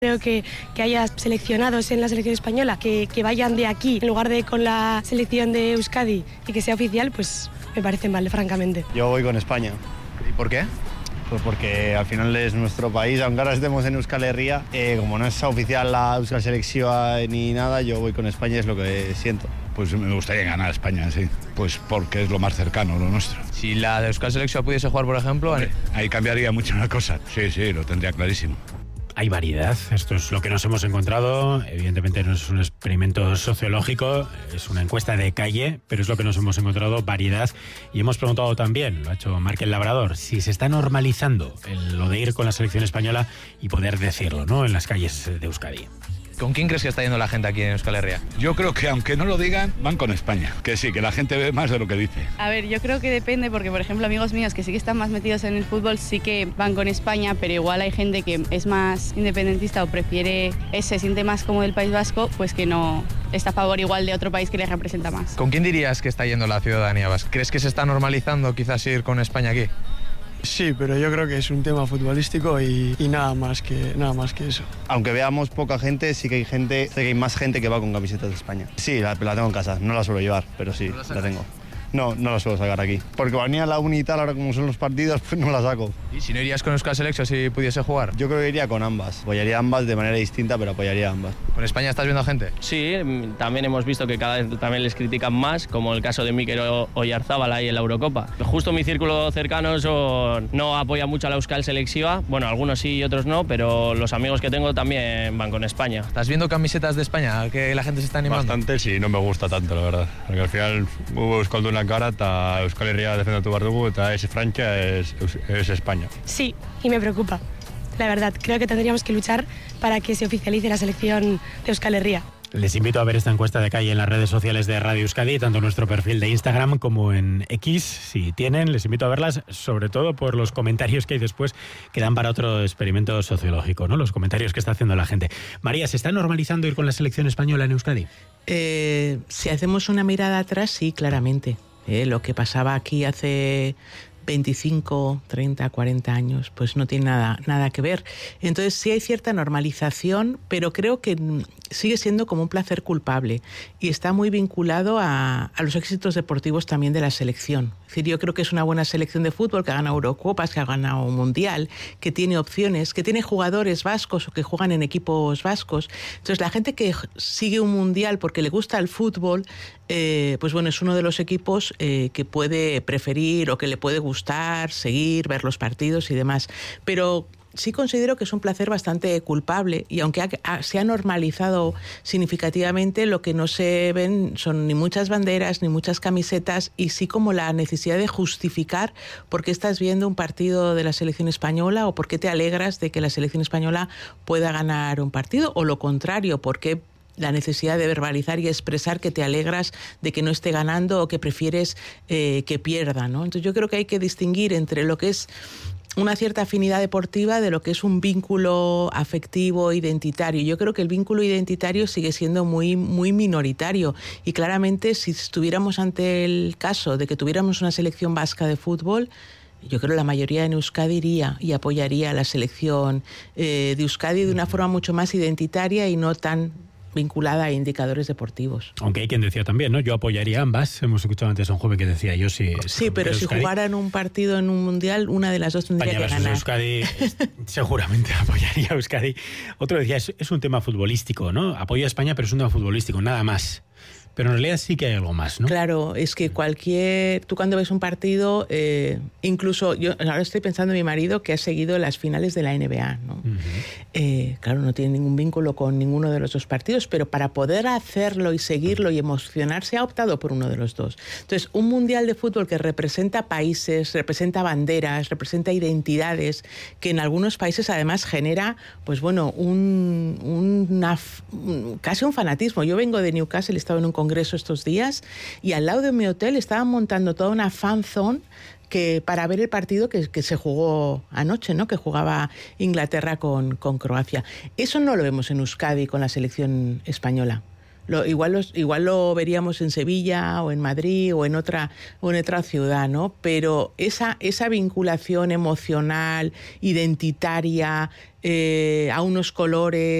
Creo que haya seleccionados en la selección española que vayan de aquí en lugar de con la selección de Euskadi y que sea oficial, pues me parece mal, francamente. Yo voy con España. ¿Y por qué? Pues porque al final es nuestro país, aunque ahora estemos en Euskal Herria, como no es oficial la Euskal Selección ni nada, yo voy con España, es lo que siento. Pues me gustaría ganar España, sí. Pues porque es lo más cercano, lo nuestro. Si la de Euskal Selección pudiese jugar, por ejemplo... Ahí cambiaría mucho la cosa. Sí, lo tendría clarísimo. Hay variedad, esto es lo que nos hemos encontrado, evidentemente no es un experimento sociológico, es una encuesta de calle, pero es lo que nos hemos encontrado, variedad, y hemos preguntado también, lo ha hecho Marc el Labrador, si se está normalizando lo de ir con la selección española y poder decirlo, ¿no?, en las calles de Euskadi. ¿Con quién crees que está yendo la gente aquí en Euskal Herria? Yo creo que aunque no lo digan, van con España. Que sí, que la gente ve más de lo que dice. A ver, yo creo que depende porque, por ejemplo, amigos míos que sí que están más metidos en el fútbol sí que van con España, pero igual hay gente que es más independentista o prefiere, se siente más como del País Vasco, pues que no está a favor igual de otro país que les representa más. ¿Con quién dirías que está yendo la ciudadanía vasca? ¿Crees que se está normalizando quizás ir con España aquí? Sí, pero yo creo que es un tema futbolístico y nada más que eso. Aunque veamos poca gente, sí que hay gente, sé que hay más gente que va con camisetas de España. Sí, la tengo en casa, no la suelo llevar, pero sí, la tengo. No la suelo sacar aquí. Porque venía la uni y tal, ahora como son los partidos, pues no la saco. ¿Y si no irías con Euskal Selección si pudiese jugar? Yo creo que iría con ambas. Apoyaría ambas de manera distinta, pero apoyaría ambas. ¿Con España estás viendo gente? Sí, también hemos visto que cada vez también les critican más, como el caso de Mikel Oyarzábal ahí en la Eurocopa. Justo mi círculo cercano no apoya mucho a la Euskal Selección. Bueno, algunos sí y otros no, pero los amigos que tengo también van con España. ¿Estás viendo camisetas de España que la gente se está animando? Bastante, sí, no me gusta tanto, la verdad. Porque al final, euskalduna gara eta Euskal Herria defendatu behar dugu eta es Francia, es España. Sí, y me preocupa. La verdad, creo que tendríamos que luchar para que se oficialice la selección de Euskal Herria. Les invito a ver esta encuesta de calle en las redes sociales de Radio Euskadi, tanto en nuestro perfil de Instagram como en X, si tienen. Les invito a verlas, sobre todo por los comentarios que hay después, que dan para otro experimento sociológico, ¿no? Los comentarios que está haciendo la gente. María, ¿se está normalizando ir con la selección española en Euskadi? Si hacemos una mirada atrás, sí, claramente. Lo que pasaba aquí hace 25, 30, 40 años, pues no tiene nada que ver. Entonces sí hay cierta normalización, pero creo que sigue siendo como un placer culpable y está muy vinculado a los éxitos deportivos también de la selección. Es decir, yo creo que es una buena selección de fútbol que ha ganado Eurocopas, que ha ganado un Mundial, que tiene opciones, que tiene jugadores vascos o que juegan en equipos vascos. Entonces la gente que sigue un Mundial porque le gusta el fútbol, pues bueno, es uno de los equipos que puede preferir o que le puede gustar, seguir, ver los partidos y demás. Pero sí considero que es un placer bastante culpable y aunque se ha normalizado significativamente, lo que no se ven son ni muchas banderas ni muchas camisetas y sí como la necesidad de justificar por qué estás viendo un partido de la selección española o por qué te alegras de que la selección española pueda ganar un partido o lo contrario, por qué la necesidad de verbalizar y expresar que te alegras de que no esté ganando o que prefieres que pierda, ¿no? Entonces yo creo que hay que distinguir entre lo que es una cierta afinidad deportiva de lo que es un vínculo afectivo, identitario. Yo creo que el vínculo identitario sigue siendo muy, muy minoritario y claramente si estuviéramos ante el caso de que tuviéramos una selección vasca de fútbol, yo creo que la mayoría en Euskadi iría y apoyaría a la selección de Euskadi de una forma mucho más identitaria y no tan vinculada a indicadores deportivos. Aunque hay quien decía también, ¿no? Yo apoyaría ambas. Hemos escuchado antes a un joven que decía, yo sí. Sí, pero si jugaran un partido en un mundial, una de las dos tendría que ganar. Euskadi seguramente apoyaría a Euskadi. Otro decía, es un tema futbolístico, ¿no? Apoyo a España, pero es un tema futbolístico, nada más. Pero en realidad sí que hay algo más, ¿no? Claro, es que tú cuando ves un partido, incluso yo ahora estoy pensando en mi marido que ha seguido las finales de la NBA, ¿no? Uh-huh. Claro, no tiene ningún vínculo con ninguno de los dos partidos, pero para poder hacerlo y seguirlo y emocionarse ha optado por uno de los dos. Entonces, un mundial de fútbol que representa países, representa banderas, representa identidades, que en algunos países además genera, pues bueno, casi un fanatismo. Yo vengo de Newcastle, he estado en un congreso estos días y al lado de mi hotel estaban montando toda una fan zone para ver el partido que se jugó anoche, ¿no? Que jugaba Inglaterra con Croacia. Eso no lo vemos en Euskadi con la selección española. Igual lo veríamos en Sevilla o en Madrid o en otra ciudad, ¿no? Pero esa vinculación emocional, identitaria, a unos colores